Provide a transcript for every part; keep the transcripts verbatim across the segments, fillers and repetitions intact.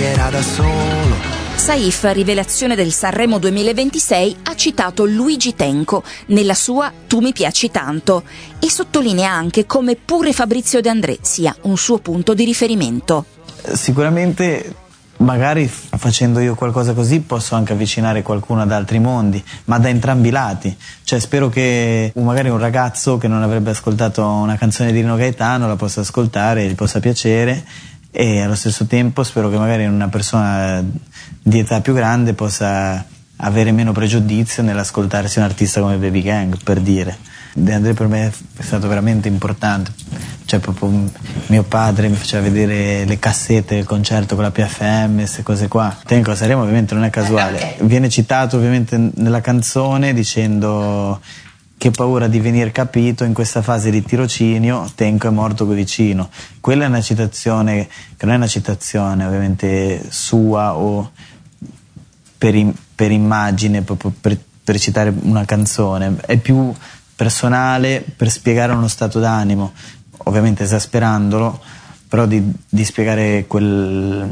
chiacchiera da solo. Saif, rivelazione del Sanremo duemilaventisei, ha citato Luigi Tenco nella sua Tu mi piaci tanto e sottolinea anche come pure Fabrizio De André sia un suo punto di riferimento. Sicuramente magari facendo io qualcosa così posso anche avvicinare qualcuno ad altri mondi, ma da entrambi i lati. Cioè spero che magari un ragazzo che non avrebbe ascoltato una canzone di Rino Gaetano la possa ascoltare, gli possa piacere, e allo stesso tempo spero che magari una persona di età più grande possa avere meno pregiudizio nell'ascoltarsi un artista come Baby Gang, per dire. De André per me è stato veramente importante, cioè proprio mio padre mi faceva vedere le cassette del concerto con la P F M, queste cose qua. Tenco a Sanremo ovviamente non è casuale, viene citato ovviamente nella canzone dicendo che paura di venir capito in questa fase di tirocinio, Tenco è morto qui vicino. Quella è una citazione che non è una citazione ovviamente sua o per, in, per immagine, proprio per, per citare una canzone, è più personale, per spiegare uno stato d'animo, ovviamente esasperandolo, però di, di spiegare quel,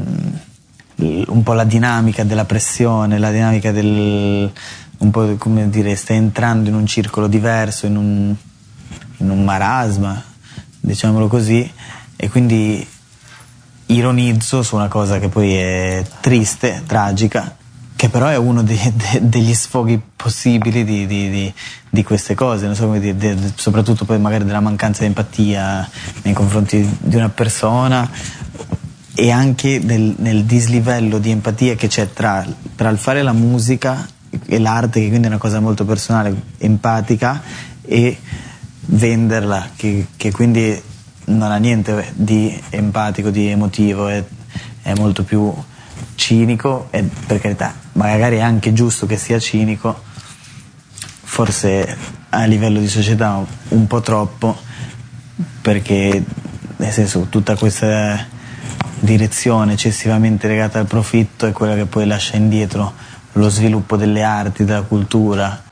un po' la dinamica della pressione, la dinamica del, un po' come dire, stai entrando in un circolo diverso, in un, in un marasma, diciamolo così, e quindi ironizzo su una cosa che poi è triste, tragica, che però è uno dei, de, degli sfoghi possibili di, di, di, di queste cose, non so come dire, de, de, soprattutto poi magari della mancanza di empatia nei confronti di una persona, e anche del, nel dislivello di empatia che c'è tra, tra il fare la musica e l'arte, che quindi è una cosa molto personale, empatica, e venderla, che, che quindi non ha niente di empatico, di emotivo, è, è molto più cinico, e per carità magari è anche giusto che sia cinico, forse a livello di società un po' troppo, perché nel senso tutta questa direzione eccessivamente legata al profitto è quella che poi lascia indietro lo sviluppo delle arti, della cultura.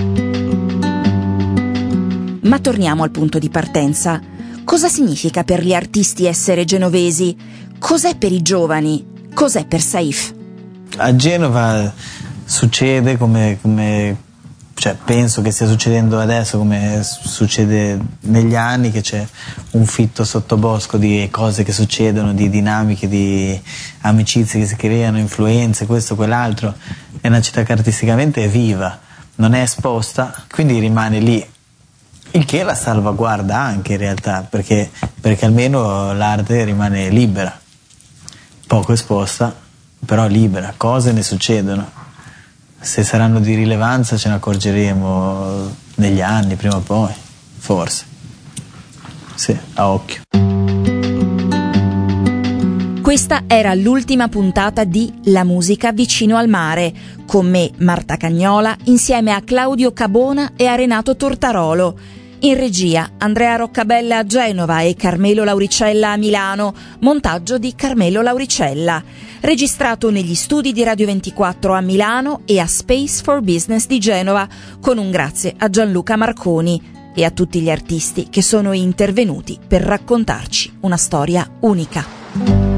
Ma torniamo al punto di partenza. Cosa significa per gli artisti essere genovesi? Cos'è per i giovani? Cos'è per Saif? A Genova succede come, come cioè penso che stia succedendo adesso, come succede negli anni, che c'è un fitto sottobosco di cose che succedono, di dinamiche, di amicizie che si creano, influenze, questo, quell'altro. È una città che artisticamente è viva, non è esposta, quindi rimane lì, il che la salvaguarda anche in realtà, perché, perché almeno l'arte rimane libera, poco esposta, però libera, cose ne succedono. Se saranno di rilevanza ce ne accorgeremo negli anni, prima o poi, forse. Sì, a occhio. Questa era l'ultima puntata di La musica vicino al mare, con me, Marta Cagnola, insieme a Claudio Cabona e a Renato Tortarolo. In regia Andrea Roccabella a Genova e Carmelo Lauricella a Milano, montaggio di Carmelo Lauricella. Registrato negli studi di Radio ventiquattro a Milano e a Space for Business di Genova, con un grazie a Gianluca Marconi e a tutti gli artisti che sono intervenuti per raccontarci una storia unica.